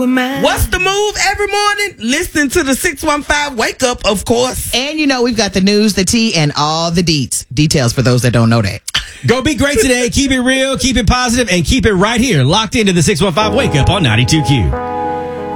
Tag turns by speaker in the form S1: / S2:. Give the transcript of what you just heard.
S1: mine.
S2: What's the move every morning? Listen to the 615 Wake Up, of course.
S3: And we've got the news, the tea, and all the details for those that don't know that.
S4: Go be great today. Keep it real, keep it positive, and keep it right here. Locked into the 615 Wake Up on 92Q.